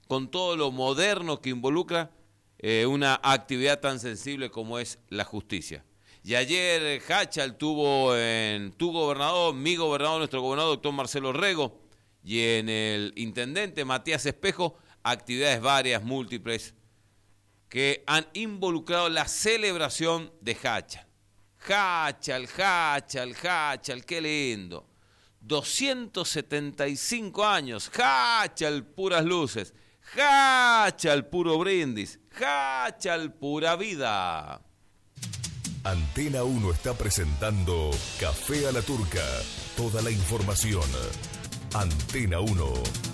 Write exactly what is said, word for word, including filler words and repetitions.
con todo lo moderno que involucra eh, una actividad tan sensible como es la justicia. Y ayer Hachal tuvo en tu gobernador, mi gobernador, nuestro gobernador, doctor Marcelo Rego, y en el intendente Matías Espejo, actividades varias, múltiples, que han involucrado la celebración de Hachal. Hachal, Hachal, Hachal, qué lindo. doscientos setenta y cinco años, Hachal, puras luces, Hachal, puro brindis, Hachal, pura vida. Antena uno está presentando Café a la Turca. Toda la información. Antena uno.